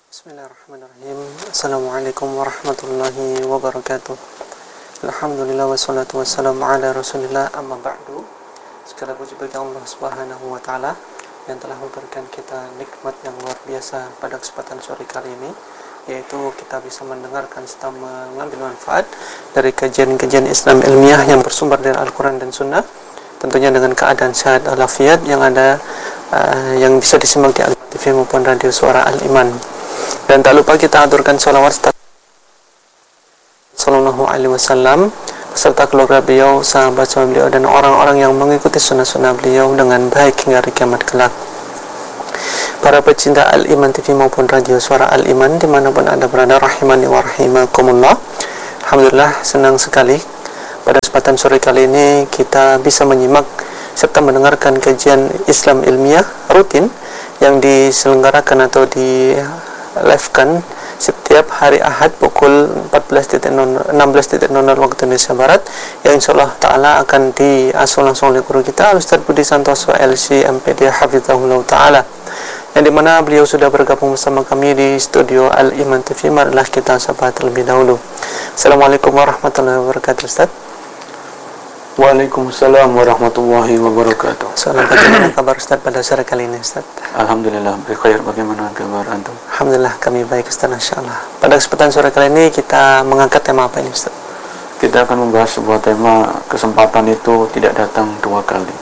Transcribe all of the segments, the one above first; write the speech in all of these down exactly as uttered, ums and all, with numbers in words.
Bismillahirrahmanirrahim. Assalamualaikum warahmatullahi wabarakatuh. Alhamdulillah wassalatu wassalamu ala rasulillah, amma ba'du. Segala puji bagi Allah subhanahu wa ta'ala yang telah memberikan kita nikmat yang luar biasa pada kesempatan sore kali ini, yaitu kita bisa mendengarkan serta mengambil manfaat dari kajian-kajian Islam ilmiah yang bersumber dari Al-Quran dan Sunnah, tentunya dengan keadaan sehat walafiat yang ada uh, yang bisa disimak di Al-T V maupun radio suara Al-Iman. Dan tak lupa kita aturkan salawat sallallahu alaihi wasallam beserta keluarga beliau, sahabat-sahabat beliau, dan orang-orang yang mengikuti sunnah-sunnah beliau dengan baik hingga hari kiamat kelak. Para pecinta Al-Iman T V maupun radio suara Al-Iman dimanapun anda berada, rahimani wa rahimakumullah. Alhamdulillah, senang sekali pada kesempatan sore kali ini kita bisa menyimak serta mendengarkan kajian Islam ilmiah rutin yang diselenggarakan atau di live-kan setiap hari Ahad pukul empat belas enam belas waktu Indonesia Barat, yang insyaallah ta'ala akan diasuh langsung oleh guru kita Ustaz Budi Santoso L C M P D Hafizahullah ta'ala, yang dimana beliau sudah bergabung bersama kami di studio Al-Iman T V. Marilah kita sapa terlebih dahulu. Assalamualaikum warahmatullahi wabarakatuh Ustaz. Waalaikumsalam warahmatullahi wabarakatuh. Salam, bagaimana kabar Ustaz pada sore kali ini Ustaz? Alhamdulillah berkhair. Bagaimana kabar antum? Alhamdulillah kami baik Ustaz, insyaallah. Pada kesempatan sore kali ini kita mengangkat tema apa ini Ustaz? Kita akan membahas sebuah tema, kesempatan itu tidak datang dua kali.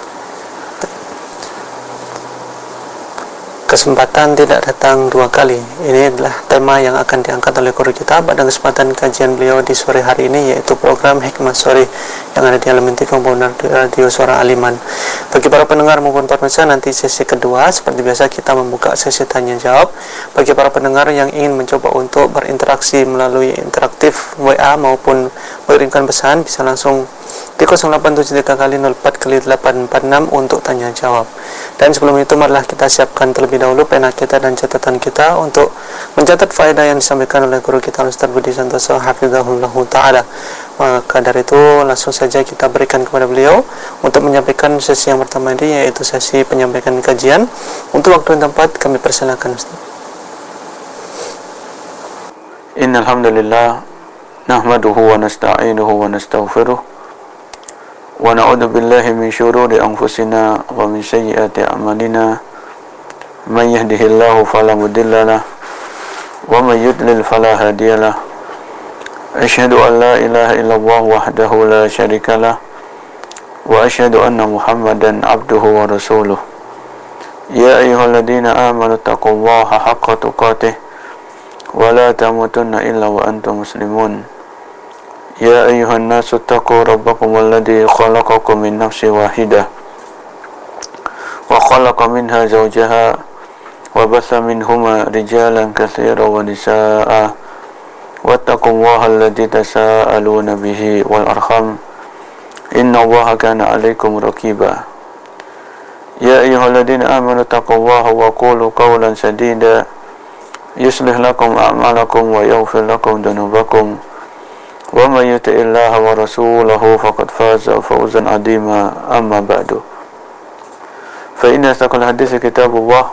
Kesempatan tidak datang dua kali. Ini adalah tema yang akan diangkat oleh guru kita pada kesempatan kajian beliau di sore hari ini, yaitu program Hikmah Sore yang ada di Al-Iman T V maupun radio suara Al-Iman. Bagi para pendengar maupun pemirsa, nanti sesi kedua seperti biasa kita membuka sesi tanya jawab. Bagi para pendengar yang ingin mencoba untuk berinteraksi melalui interaktif W A maupun mengirimkan pesan, bisa langsung di nol delapan tujuh tiga kali nol empat kali delapan empat enam untuk tanya jawab. Dan sebelum itu marilah kita siapkan terlebih dahulu pena kita dan catatan kita untuk mencatat faedah yang disampaikan oleh guru kita Ustaz Budi Santoso Hafizahullah ta'ala. Maka dari itu langsung saja kita berikan kepada beliau untuk menyampaikan sesi yang pertama ini, yaitu sesi penyampaian kajian. Untuk waktu dan tempat kami persilakan Ustaz. Innal hamdalillah nahmaduhu wa nasta'inuhu wa nastaghfiruh wa na'udzu billahi min syururi anfusina wa min sayyiati a'malina. Man yahdihillahu fala mudilla lahu wa man yudlil fala hadiya lahu. Asyhadu an la ilaha illallah wahdahu la syarika lahu wa asyhadu anna Muhammadan abduhu wa rasuluh. Ya ayyuhalladzina amanu taqullaha haqqa tuqatih wa la tamutunna illa wa antum muslimun. Ya ayyuhan nasu taqu rabbakum alladhi khalaqakum min nafsin wahidah wa khalaqa minha zawjaha wa batha minhuma rijalan katsiran wa nisaa'a wattaqullaha alladhi tasaaluna bihi wal arham innallaha kana 'alaikum raqiba. Ya ayyuhalladzina amanu taqullaha wa qulu qawlan sadida yuslih lakum a'malakum wa yaghfir lakum dhunubakum wa may yuti'illaha wa rasulahu faqad faza fawzan 'azima. Amma ba'du, fa inna asdaqal hadits kitabullah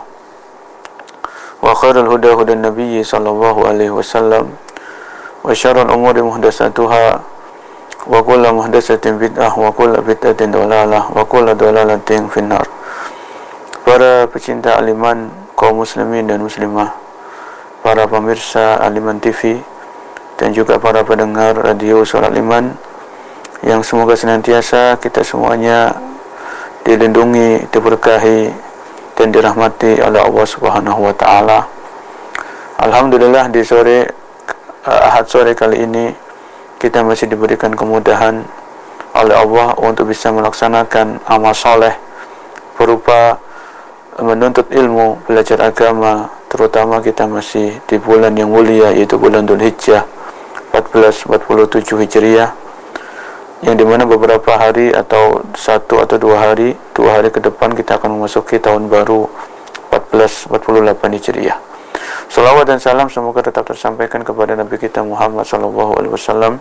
wa khairul huda hudan nabiyyi sallallahu alaihi wasallam wa syarrul umuri muhdatsatuha wa kullu muhdatsatin bid'ah wa kullu bid'atin dhalalah wa kullu dhalalatin finnar. Para pecinta Al-Iman, kaum muslimin dan muslimah, para pemirsa Al-Iman T V, dan juga para pendengar radio suara Al-Iman, yang semoga senantiasa kita semuanya dilindungi, diberkahi, dan dirahmati oleh Allah Subhanahu wa ta'ala. Alhamdulillah, di sore uh, Ahad sore kali ini kita masih diberikan kemudahan oleh Allah untuk bisa melaksanakan amal soleh berupa menuntut ilmu, belajar agama, terutama kita masih di bulan yang mulia, yaitu bulan Dzulhijjah empat belas empat puluh tujuh Hijriah, yang dimana beberapa hari atau satu atau dua hari dua hari ke depan kita akan memasuki tahun baru empat belas empat puluh delapan Hijriah. Salawat dan salam semoga tetap tersampaikan kepada Nabi kita Muhammad sallallahu alaihi wasallam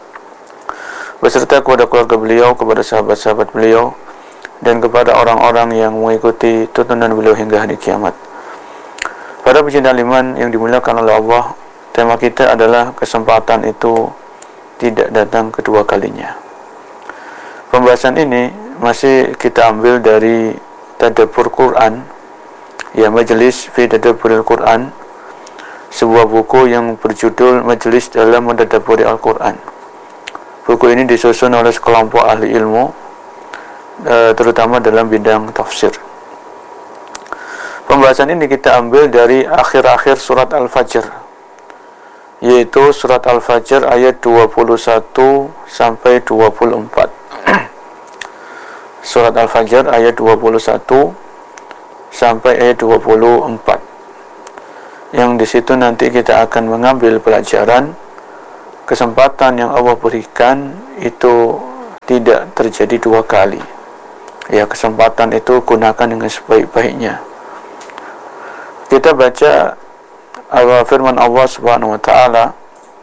beserta kepada keluarga beliau, kepada sahabat-sahabat beliau, dan kepada orang-orang yang mengikuti tuntunan beliau hingga hari kiamat. Para pecinta iman yang dimuliakan oleh Allah, tema kita adalah kesempatan itu tidak datang kedua kalinya. Pembahasan ini masih kita ambil dari Tadabbur Quran, ya, Majelis fi Tadabburil Quran, sebuah buku yang berjudul Majelis dalam Mentadabburi Al-Quran. Buku ini disusun oleh sekelompok ahli ilmu, terutama dalam bidang tafsir. Pembahasan ini kita ambil dari akhir-akhir surat Al-Fajr, yaitu surat Al-Fajr ayat dua puluh satu sampai dua puluh empat. Surat Al-Fajr ayat dua puluh satu sampai ayat dua puluh empat. Yang di situ nanti kita akan mengambil pelajaran kesempatan yang Allah berikan itu tidak terjadi dua kali. Ya, kesempatan itu gunakan dengan sebaik-baiknya. Kita baca Allah, firman Allah Subhanahu wa taala,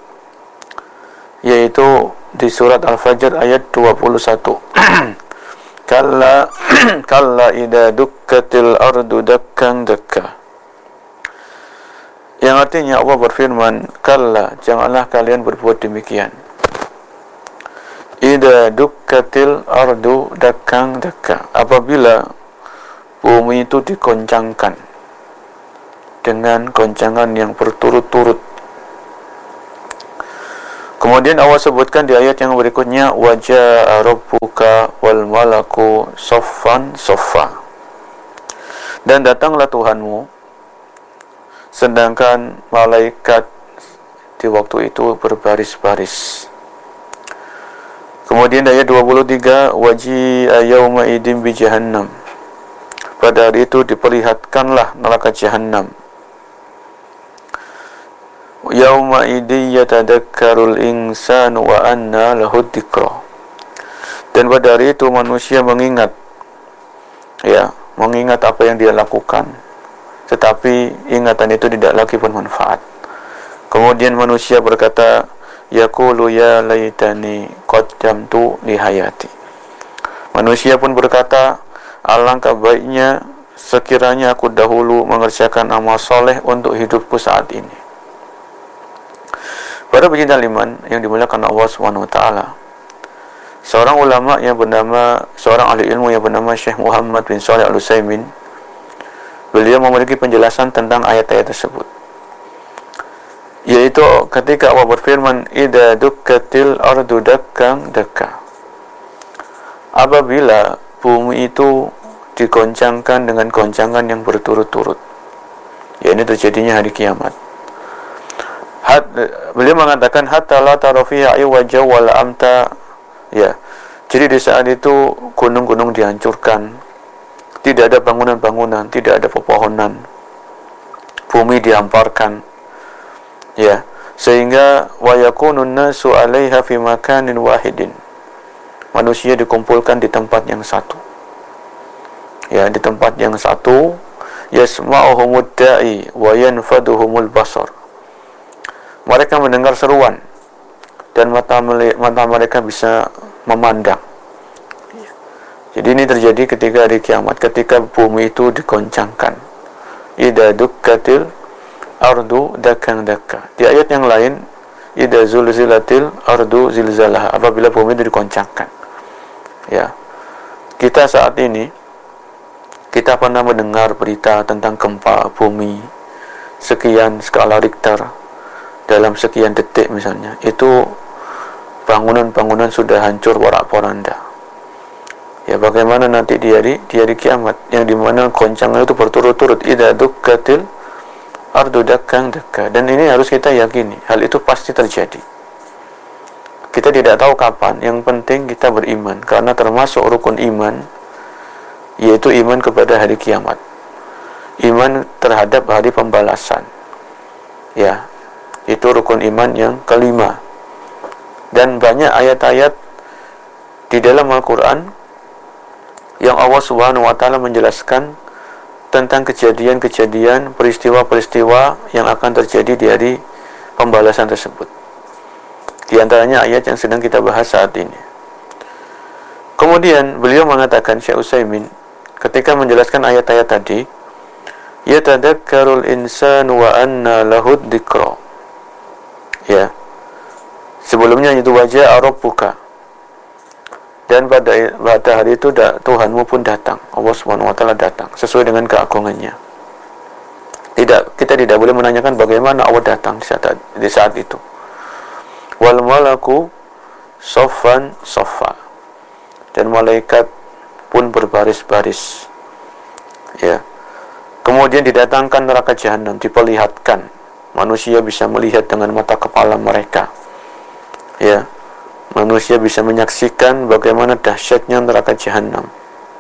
yaitu di surat Al-Fajr ayat dua puluh satu. Kalla kalla idza dukkatil ardu dakkan dakka. Yang artinya Allah berfirman, kalla, janganlah kalian berbuat demikian. Idza dukkatil ardu dakkan dakka. Apabila bumi itu dikoncangkan dengan goncangan yang berturut-turut. Kemudian Allah sebutkan di ayat yang berikutnya, wajaa rabbuka wal malaku soffan soffa. Dan datanglah Tuhanmu sedangkan malaikat di waktu itu berbaris-baris. Kemudian ayat dua puluh tiga, waji'a yawma idin bi jahannam. Pada hari itu diperlihatkanlah neraka Jahannam. Yawma idin yatadakkarul insanu wa anna lahu dzikra. Dan pada hari itu manusia mengingat, ya, mengingat apa yang dia lakukan, tetapi ingatan itu tidak lagi bermanfaat. Kemudian manusia berkata, yaqulu ya laitani qaddamtu li hayati. Manusia pun berkata, alangkah baiknya sekiranya aku dahulu mengerjakan amal soleh untuk hidupku saat ini. Para pecinta iman yang dimuliakan Allah Subhanahu wa taala, seorang ulama yang bernama, seorang ahli ilmu yang bernama Syekh Muhammad bin Shalih Al-Utsaimin, beliau memiliki penjelasan tentang ayat-ayat tersebut, yaitu ketika Allah berfirman, idza dukkatil ardu dakkan dakka. Apabila bumi itu digoncangkan dengan goncangan yang berturut-turut, ya, ini terjadinya hari kiamat. Hat, beliau mengatakan hatta la tarafiha iwaja wal amta, ya. Jadi di saat itu gunung-gunung dihancurkan, tidak ada bangunan-bangunan, tidak ada pepohonan, bumi dihamparkan, ya, sehingga wa yakunun nasu 'alaiha fi makanin wahidin. Manusia dikumpulkan di tempat yang satu. Ya, di tempat yang satu, yasma'uhumud da'i wa yanfaduhumul basar. Mereka mendengar seruan dan mata mata mereka bisa memandang. Jadi ini terjadi ketika hari kiamat, ketika bumi itu digoncangkan. Idza dukkatil ardu dakkan dakka. Di ayat yang lain, idza zulzilatil ardu zilzalaha, apabila bumi itu digoncangkan. Ya. Kita saat ini kita pernah mendengar berita tentang gempa bumi sekian skala Richter dalam sekian detik misalnya. Itu bangunan-bangunan sudah hancur porak-poranda. Ya, bagaimana nanti di hari di hari kiamat yang dimana goncangan itu berturut-turut, idza dukkatil ardu dakkan dakka. Dan ini harus kita yakini, hal itu pasti terjadi. Kita tidak tahu kapan, yang penting kita beriman, karena termasuk rukun iman yaitu iman kepada hari kiamat, iman terhadap hari pembalasan. Ya, itu rukun iman yang kelima. Dan banyak ayat-ayat di dalam Al-Quran yang Allah Subhanahu wa taala menjelaskan tentang kejadian-kejadian, peristiwa-peristiwa yang akan terjadi di hari pembalasan tersebut. Di antaranya ayat yang sedang kita bahas saat ini. Kemudian beliau mengatakan, Syekh Utsaimin, ketika menjelaskan ayat-ayat tadi, yatadakkarul insanu wa anna lahud dzikra. Ya. Sebelumnya itu wajah rabbuka. Dan pada pada hari itu da, Tuhanmu pun datang. Allah Subhanahu wa taala datang sesuai dengan keagungannya. Tidak, kita tidak boleh menanyakan bagaimana Allah datang di saat, di saat itu. Wal malaku saffan saffa. Dan malaikat pun berbaris-baris. Ya. Kemudian didatangkan neraka jahanam, diperlihatkan. Manusia bisa melihat dengan mata kepala mereka. Ya. Manusia bisa menyaksikan bagaimana dahsyatnya neraka jahanam.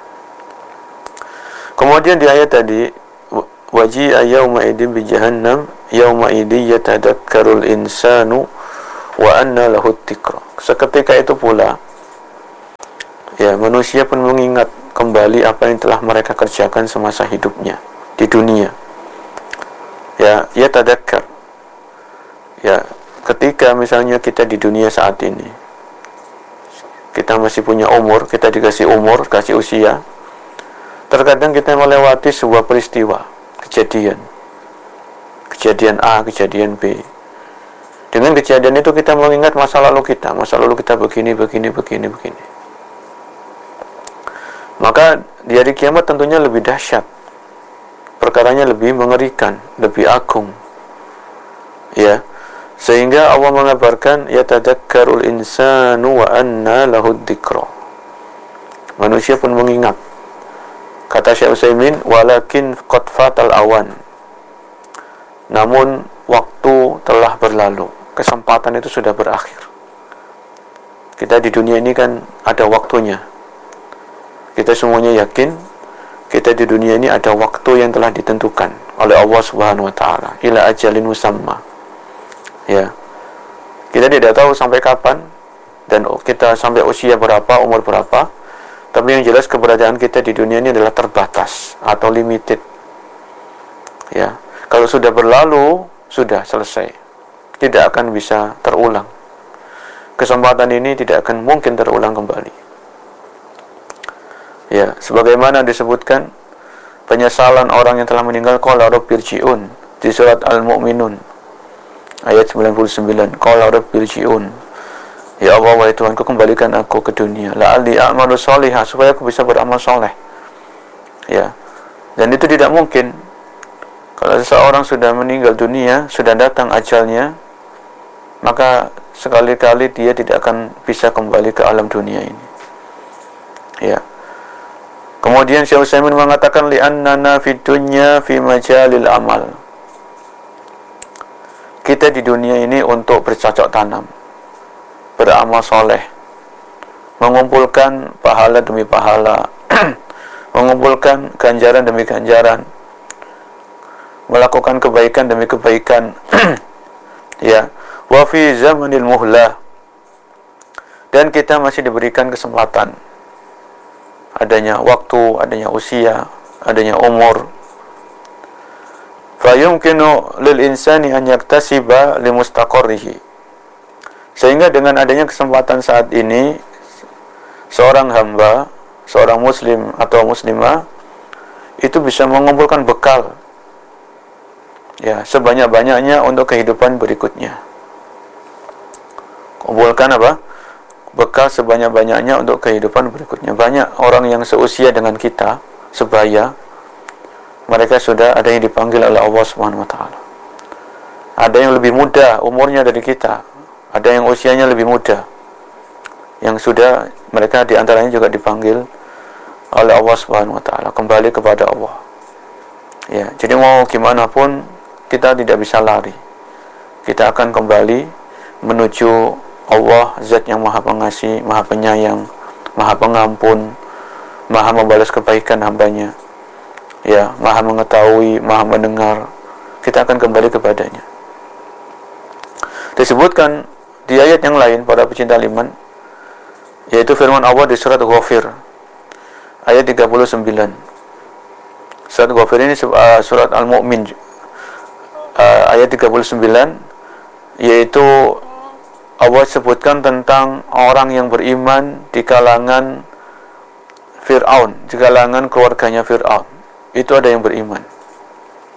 Kemudian di ayat tadi, waji'a yawma idin bi jahannam yawma idin yatadakkarul insanu wa anna lahu dzikra. Seketika itu pula, ya, manusia pun mengingat kembali apa yang telah mereka kerjakan semasa hidupnya di dunia. Ya, yatadakkar. Ya, ketika misalnya kita di dunia saat ini, kita masih punya umur, kita dikasih umur, kasih usia, terkadang kita melewati sebuah peristiwa, kejadian kejadian A, kejadian B. Dengan kejadian itu kita mengingat masa lalu kita, masa lalu kita begini, begini, begini, begini. Maka di hari kiamat tentunya lebih dahsyat, perkaranya lebih mengerikan, lebih agung. Ya, sehingga Allah mengabarkan yatadakkarul insanu wa anna lahud dzikra. Manusia pun mengingat. Kata Syekh Utsaimin, walakin qad fatal awan. Namun waktu telah berlalu, kesempatan itu sudah berakhir. Kita di dunia ini kan ada waktunya. Kita semuanya yakin kita di dunia ini ada waktu yang telah ditentukan oleh Allah Subhanahu wa taala, ila ajalin musamma. Ya, kita tidak tahu sampai kapan dan kita sampai usia berapa, umur berapa. Tapi yang jelas keberadaan kita di dunia ini adalah terbatas atau limited. Ya, kalau sudah berlalu, sudah selesai, tidak akan bisa terulang. Kesempatan ini tidak akan mungkin terulang kembali. Ya, sebagaimana disebutkan penyesalan orang yang telah meninggal, qala rabbirji'un, di surat Al-Mu'minun ayat sembilan puluh sembilan, qala rabbirji'un, ya Allah, wahai Tuhanku, kembalikan aku ke dunia, la'alli a'malu sholihah, supaya aku bisa beramal soleh. Ya, dan itu tidak mungkin. Kalau seseorang sudah meninggal dunia, sudah datang ajalnya, maka sekali-kali dia tidak akan bisa kembali ke alam dunia ini. Ya. Kemudian Syekh Utsaimin mengatakan li'annana fid dunya fi majalil amal. Kita di dunia ini untuk bercocok tanam, beramal soleh, mengumpulkan pahala demi pahala, mengumpulkan ganjaran demi ganjaran, melakukan kebaikan demi kebaikan. Ya, wa fi zamanil muhlah, dan kita masih diberikan kesempatan, adanya waktu, adanya usia, adanya umur. Fa yumkinu lil insani an yaktasiba li mustaqarrihi, sehingga dengan adanya kesempatan saat ini, seorang hamba, seorang muslim atau muslimah itu bisa mengumpulkan bekal, ya, sebanyak-banyaknya untuk kehidupan berikutnya. Kumpulkan apa? Bekal sebanyak-banyaknya untuk kehidupan berikutnya. Banyak orang yang seusia dengan kita, sebaya, mereka sudah ada yang dipanggil oleh Allah Subhanahu wa taala. Ada yang lebih muda umurnya dari kita, ada yang usianya lebih muda, yang sudah mereka diantaranya juga dipanggil oleh Allah Subhanahu wa taala kembali kepada Allah. Ya, jadi mau gimana pun kita tidak bisa lari. Kita akan kembali menuju Allah, Zat yang Maha Pengasih, Maha Penyayang, Maha Pengampun, Maha membalas kebaikan hambanya. Ya, Maha mengetahui, Maha mendengar. Kita akan kembali kepadanya. Disebutkan di ayat yang lain para pecinta iman, yaitu firman Allah di surat Ghafir ayat tiga puluh sembilan. Surat Ghafir ini uh, surat Al-Mu'min uh, ayat tiga puluh sembilan, yaitu Allah sebutkan tentang orang yang beriman di kalangan Fir'aun, di kalangan keluarganya Fir'aun. Itu ada yang beriman.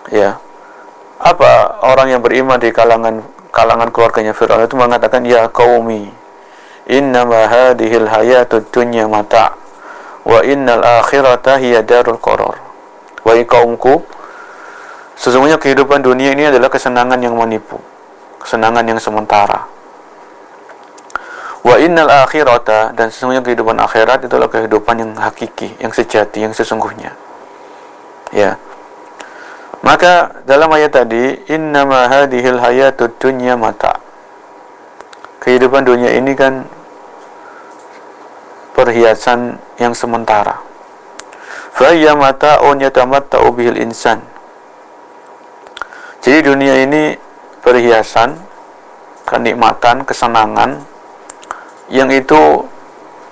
Ya. Apa orang yang beriman di kalangan kalangan keluarganya Fir'aun itu mengatakan, ya qaumi innama hadhil hayatud dunya mata' wa innal akhirata hiya darul qarar. Wahai kaumku, sesungguhnya kehidupan dunia ini adalah kesenangan yang menipu, kesenangan yang sementara. Wa innal akhirata, dan sesungguhnya kehidupan akhirat itulah kehidupan yang hakiki, yang sejati, yang sesungguhnya. Ya. Maka dalam ayat tadi, innama hadhil hayatud dunya mata'. Kehidupan dunia ini kan perhiasan yang sementara. Fa hiya mata'un yatamatta'u bihil insan. Jadi dunia ini perhiasan, kenikmatan, kesenangan yang itu